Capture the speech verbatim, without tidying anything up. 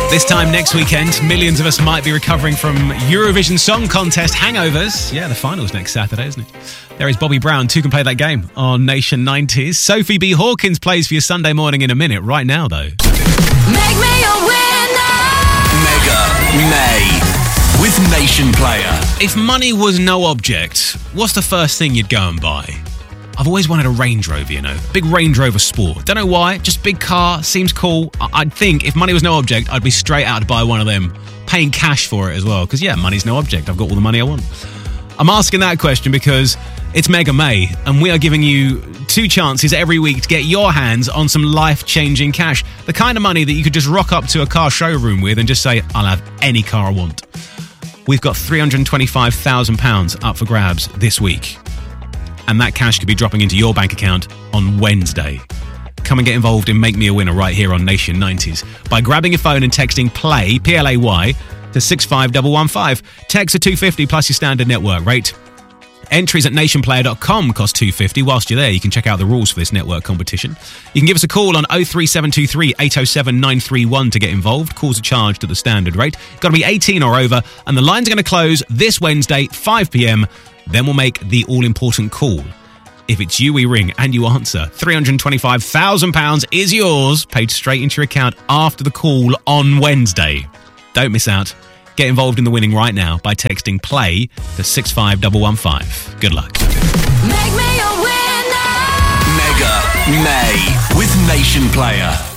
This time next weekend, millions of us might be recovering from Eurovision Song Contest hangovers. Yeah, the final's next Saturday, isn't it? There is Bobby Brown. Two can play that game on Nation nineties. Sophie B. Hawkins plays for your Sunday morning in a minute. Right now, though. Make me a winner! Mega May with Nation Player. If money was no object, what's the first thing you'd go and buy? I've always wanted a Range Rover, you know. Big Range Rover Sport. Don't know why, just big car, seems cool. I- I'd think if money was no object, I'd be straight out to buy one of them, paying cash for it as well, because yeah, money's no object. I've got all the money I want. I'm asking that question because it's Mega May, and we are giving you two chances every week to get your hands on some life-changing cash. The kind of money that you could just rock up to a car showroom with and just say, I'll have any car I want. We've got three hundred twenty-five thousand pounds up for grabs this week. And that cash could be dropping into your bank account on Wednesday. Come and get involved in Make Me a Winner right here on Nation nineties by grabbing your phone and texting PLAY, P L A Y, to six five one one five. Text are two hundred fifty plus your standard network rate. Entries at nation player dot com cost two hundred fifty. Whilst you're there, you can check out the rules for this network competition. You can give us a call on oh three seven two three, eight oh seven, nine three one to get involved. Calls are charged at the standard rate. Got to be eighteen or over, and the lines are going to close this Wednesday, five p.m. Then we'll make the all-important call. If it's you we ring and you answer, three hundred twenty-five thousand pounds is yours, paid straight into your account after the call on Wednesday. Don't miss out. Get involved in the winning right now by texting PLAY to six five one one five. Good luck. Make me a winner! Mega May with Nation Player.